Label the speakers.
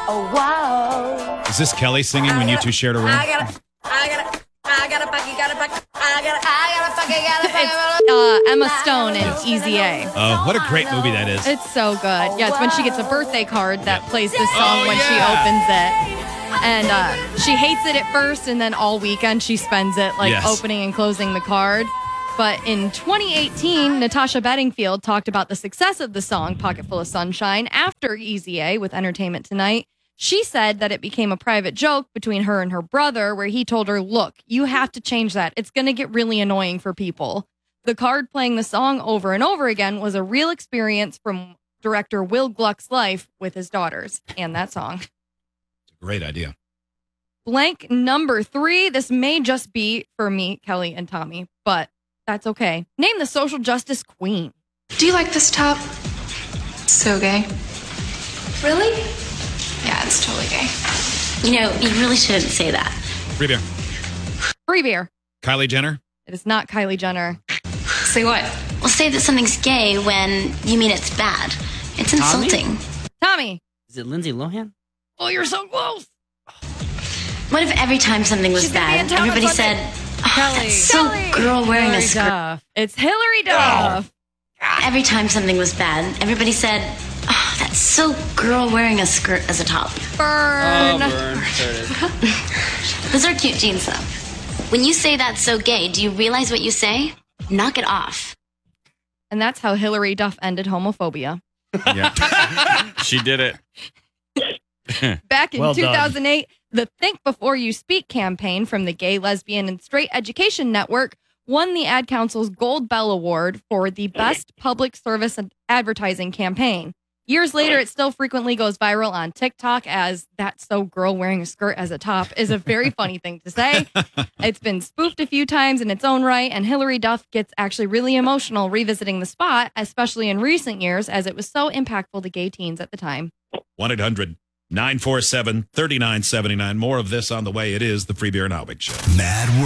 Speaker 1: Oh, wow.
Speaker 2: Is this Kelly singing when you two shared a room?
Speaker 1: I gotta
Speaker 3: It's Emma Stone in Easy A.
Speaker 2: Oh, what a great movie that is.
Speaker 3: It's so good. Yeah, it's when she gets a birthday card that plays this song when she opens it. And she hates it at first, and then all weekend she spends it opening and closing the card. But in 2018, Natasha Bedingfield talked about the success of the song Pocket Full of Sunshine after Easy A with Entertainment Tonight. She said that it became a private joke between her and her brother where he told her, look, you have to change that. It's going to get really annoying for people. The card playing the song over and over again was a real experience from director Will Gluck's life with his daughters and that song.
Speaker 2: Great idea.
Speaker 3: Blank number 3. This may just be for me, Kelly, and Tommy, but that's okay. Name the social justice queen.
Speaker 4: Do you like this top? So gay. Really? Yeah, it's totally gay.
Speaker 5: You know, you really shouldn't say that.
Speaker 2: Free beer.
Speaker 3: Free beer.
Speaker 2: Kylie Jenner?
Speaker 3: It is not Kylie Jenner.
Speaker 4: Say what?
Speaker 5: Well, say that something's gay when you mean it's bad. It's insulting.
Speaker 3: Tommy.
Speaker 6: Is it Lindsay Lohan?
Speaker 3: Oh, you're so close.
Speaker 5: What if every time something was
Speaker 3: She's gonna be in
Speaker 5: bad,
Speaker 3: town on
Speaker 5: everybody
Speaker 3: Sunday.
Speaker 5: said, oh, that's so girl wearing a
Speaker 3: Hillary
Speaker 5: skirt.
Speaker 3: Duff. It's Hillary Duff.
Speaker 5: Every time something was bad, everybody said, oh, that's so girl wearing a skirt as a top.
Speaker 3: Burn.
Speaker 6: Oh, burn. There it is.
Speaker 5: Those are cute jeans, though. When you say that's so gay, do you realize what you say? Knock it off.
Speaker 3: And that's how Hillary Duff ended homophobia.
Speaker 6: Yeah. She did it.
Speaker 3: Back in
Speaker 7: Well done.
Speaker 3: 2008, the Think Before You Speak campaign from the Gay, Lesbian, and Straight Education Network won the Ad Council's Gold Bell Award for the best public service advertising campaign. Years later, it still frequently goes viral on TikTok as "that's so girl wearing a skirt as a top" is a very funny thing to say. It's been spoofed a few times in its own right, and Hillary Duff gets actually really emotional revisiting the spot, especially in recent years, as it was so impactful to gay teens at the time.
Speaker 2: 1-800-947-3979. More of this on the way. It is the Free Beer and Albig Show.
Speaker 8: Mad